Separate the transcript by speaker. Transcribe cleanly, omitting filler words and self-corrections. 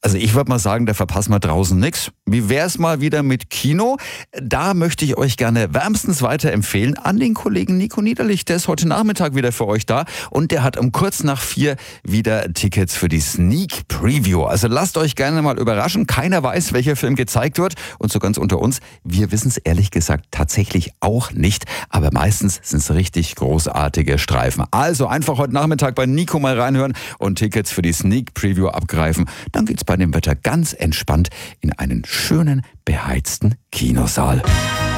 Speaker 1: Also ich würde mal sagen, da verpassen wir draußen nichts. Wie wär's mal wieder mit Kino? Da möchte ich euch gerne wärmstens weiterempfehlen an den Kollegen Nico Niederlich. Der ist heute Nachmittag wieder für euch da und der hat um kurz nach 4 wieder Tickets für die Sneak Preview. Also lasst euch gerne mal überraschen. Keiner weiß, welcher Film gezeigt wird. Und so ganz unter uns, wir wissen es ehrlich gesagt tatsächlich auch nicht. Aber meistens sind es richtig großartige Streifen. Also einfach heute Nachmittag bei Nico mal reinhören und Tickets für die Sneak Preview abgreifen. Dann geht's bei dem Wetter ganz entspannt in einen schönen, beheizten Kinosaal.